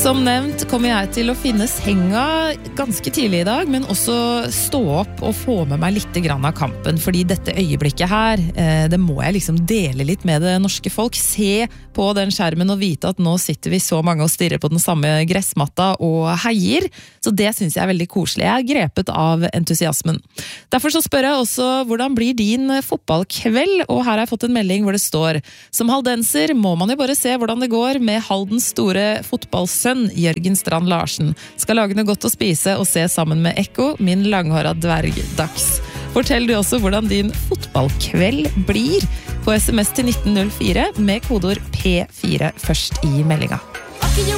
Som nevnt kommer jeg til å finne senga ganske tidlig I dag, men også stå opp og få med meg litt grann av kampen, fordi dette øyeblikket her, det må jeg liksom dele litt med det norske folk, se på den skjermen og vite at nå sitter vi så mange og stirrer på den samme gressmatta og heier, så det synes jeg veldig koselig. Jeg grepet av entusiasmen. Derfor så spør jeg også, hvordan blir din fotballkveld? Og her har jeg fått en melding hvor det står, som haldenser må man jo bare se hvordan det går med Haldens store fotballsønn, Jørgen Strand Larsen. Skal lage noe godt å spise og se sammen med Ekko, min langhåra dvergdags. Fortell du også hvordan din fotballkveld blir på SMS til 1904 med kodord P4 først I meldinga.